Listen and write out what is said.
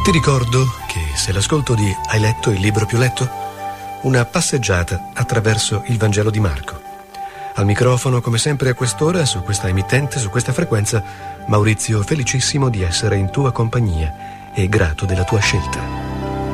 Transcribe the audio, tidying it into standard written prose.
Ti ricordo che se l'ascolto di Hai letto il libro più letto? Una passeggiata attraverso il Vangelo di Marco. Al microfono, come sempre a quest'ora, su questa emittente, su questa frequenza, Maurizio, felicissimo di essere in tua compagnia e grato della tua scelta.